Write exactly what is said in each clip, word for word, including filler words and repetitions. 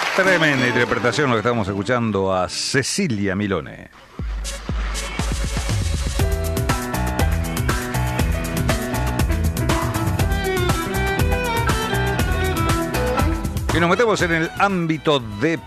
Tremenda interpretación lo que estamos escuchando a Cecilia Milone. Y nos metemos en el ámbito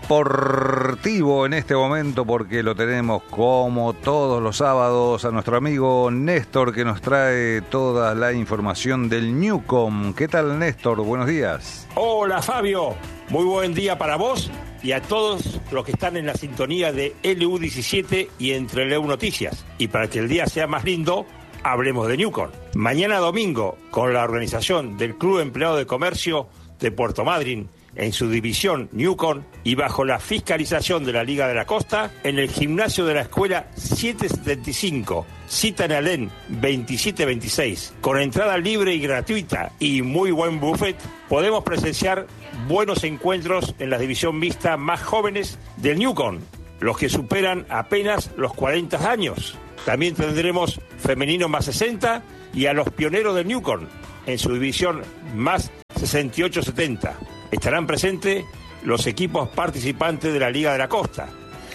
deportivo en este momento porque lo tenemos como todos los sábados a nuestro amigo Néstor que nos trae toda la información del Newcom. ¿Qué tal, Néstor? Buenos días. Hola, Fabio. Muy buen día para vos y a todos los que están en la sintonía de L U diecisiete y entre L U Noticias. Y para que el día sea más lindo, hablemos de Newcom. Mañana domingo, con la organización del Club Empleado de Comercio de Puerto Madryn, en su división Newcom y bajo la fiscalización de la Liga de la Costa, en el gimnasio de la escuela setecientos setenta y cinco, cita en Alén veintisiete veintiséis, con entrada libre y gratuita y muy buen buffet, podemos presenciar buenos encuentros en la división mixta más jóvenes del Newcom, los que superan apenas los cuarenta años. También tendremos femenino más sesenta y a los pioneros del Newcom en su división más sesenta y ocho setenta. Estarán presentes los equipos participantes de la Liga de la Costa.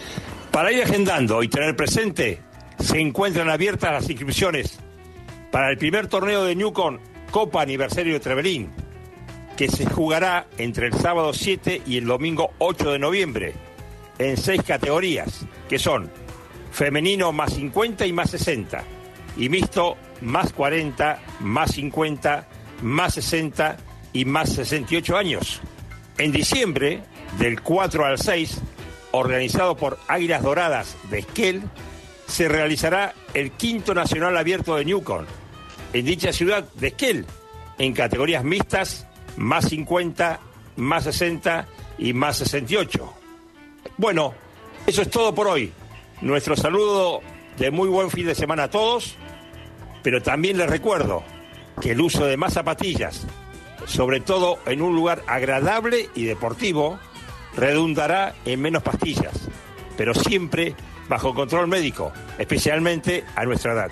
Para ir agendando y tener presente, se encuentran abiertas las inscripciones para el primer torneo de Newcom Copa Aniversario de Trevelin, que se jugará entre el sábado siete y el domingo ocho de noviembre, en seis categorías, que son femenino más cincuenta y más sesenta, y mixto más cuarenta, más cincuenta, más sesenta y más sesenta y ocho años. En diciembre, del cuatro al seis, organizado por Águilas Doradas de Esquel, se realizará el quinto Nacional Abierto de Newcom, en dicha ciudad de Esquel, en categorías mixtas, más cincuenta, más sesenta y más sesenta y ocho. Bueno, eso es todo por hoy. Nuestro saludo de muy buen fin de semana a todos, pero también les recuerdo que el uso de más zapatillas, sobre todo en un lugar agradable y deportivo, redundará en menos pastillas, pero siempre bajo control médico, especialmente a nuestra edad.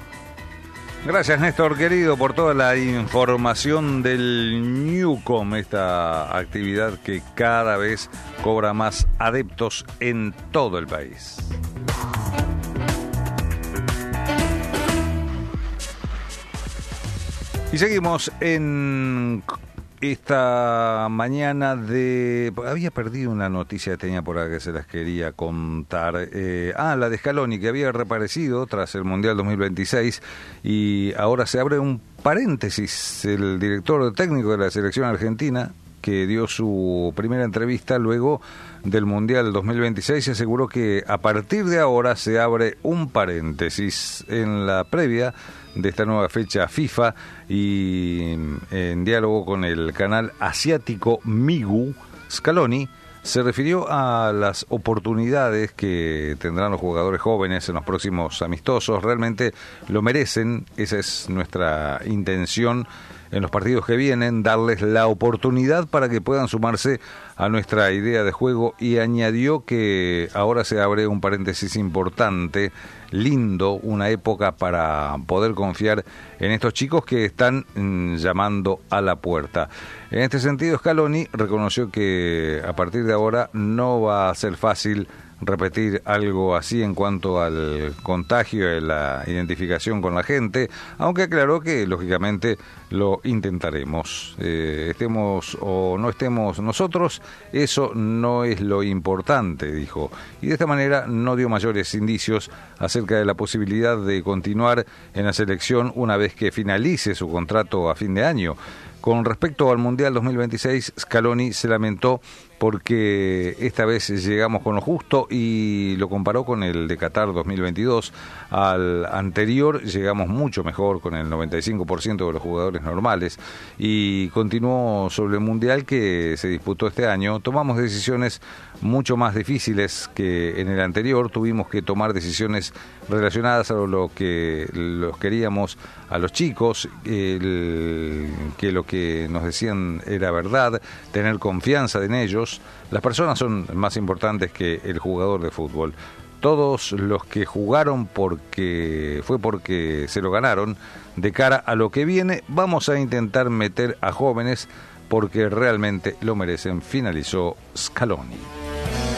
Gracias, Néstor, querido, por toda la información del Newcom, esta actividad que cada vez cobra más adeptos en todo el país. Y seguimos en esta mañana de... Había perdido una noticia que tenía por acá que se las quería contar. Eh, ah, la de Scaloni, que había reaparecido tras el Mundial dos mil veintiséis y ahora se abre un paréntesis. El director técnico de la selección argentina, que dio su primera entrevista luego del Mundial dos mil veintiséis, se aseguró que a partir de ahora se abre un paréntesis en la previa de esta nueva fecha FIFA y en diálogo con el canal asiático Migu. Scaloni se refirió a las oportunidades que tendrán los jugadores jóvenes en los próximos amistosos. Realmente lo merecen, esa es nuestra intención en los partidos que vienen, darles la oportunidad para que puedan sumarse a nuestra idea de juego, y añadió que ahora se abre un paréntesis importante, lindo, una época para poder confiar en estos chicos que están mm, llamando a la puerta. En este sentido, Scaloni reconoció que a partir de ahora no va a ser fácil repetir algo así en cuanto al contagio y la identificación con la gente, aunque aclaró que lógicamente lo intentaremos. Eh, estemos o no estemos nosotros, eso no es lo importante, dijo. Y de esta manera no dio mayores indicios acerca de la posibilidad de continuar en la selección una vez que finalice su contrato a fin de año. Con respecto al Mundial dos mil veintiséis, Scaloni se lamentó porque esta vez llegamos con lo justo y lo comparó con el de Qatar dos mil veintidós. Al anterior llegamos mucho mejor, con el noventa y cinco por ciento de los jugadores normales, y continuó sobre el Mundial que se disputó este año. Tomamos decisiones mucho más difíciles que en el anterior, tuvimos que tomar decisiones relacionadas a lo que los queríamos a los chicos, el, que lo que nos decían era verdad, tener confianza en ellos. Las personas son más importantes que el jugador de fútbol. Todos los que jugaron porque fue porque se lo ganaron. De cara a lo que viene, vamos a intentar meter a jóvenes porque realmente lo merecen, finalizó Scaloni.